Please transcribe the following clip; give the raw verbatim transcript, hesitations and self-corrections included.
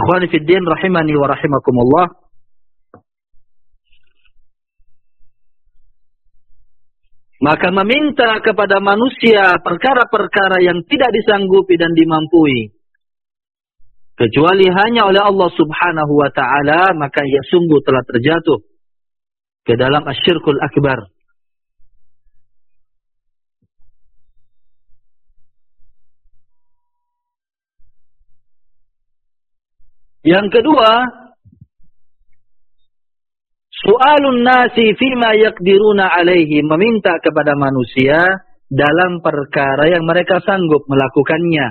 Ikhwani fid din rahimani wa rahimakumullah. Maka meminta kepada manusia perkara-perkara yang tidak disanggupi dan dimampui kecuali hanya oleh Allah Subhanahu wa taala, maka ia sungguh telah terjatuh ke dalam asyirkul akbar. Yang kedua, su'alun nasi fima yaqdiruna alaihi, meminta kepada manusia dalam perkara yang mereka sanggup melakukannya.